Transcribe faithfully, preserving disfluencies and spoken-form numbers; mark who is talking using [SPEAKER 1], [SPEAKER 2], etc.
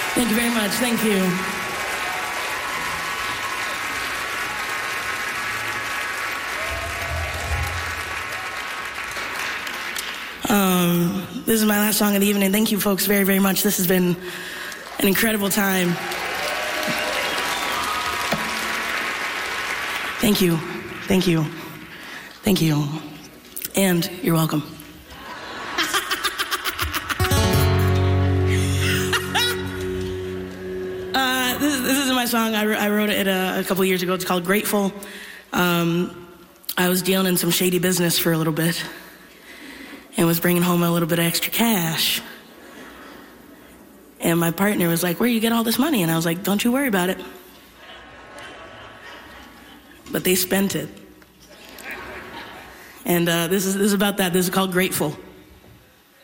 [SPEAKER 1] Thank you very much. Thank you. Um, this is my last song of the evening. Thank you, folks, very, very much. This has been an incredible time. Thank you. Thank you. Thank you. And you're welcome. uh, this, this is my song. I, I wrote it a, a couple years ago. It's called Grateful. Um, I was dealing in some shady business for a little bit and was bringing home a little bit of extra cash. And my partner was like, where do you get all this money? And I was like, don't you worry about it. But they spent it. And uh, this is this is about that. This is called Grateful.